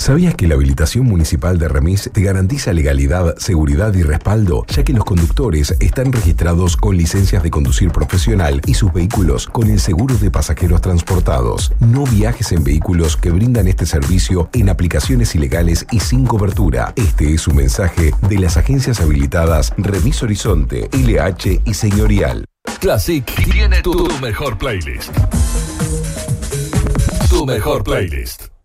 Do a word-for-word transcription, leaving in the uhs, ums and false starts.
¿Sabías que la habilitación municipal de Remis te garantiza legalidad, seguridad y respaldo, ya que los conductores están registrados con licencias de conducir profesional y sus vehículos con el seguro de pasajeros transportados? No viajes en vehículos que brindan este servicio en aplicaciones ilegales y sin cobertura. Este es un mensaje de las agencias habilitadas Remis Horizonte, L H y Señorial. Classic tiene tu, tu mejor playlist. Tu mejor playlist.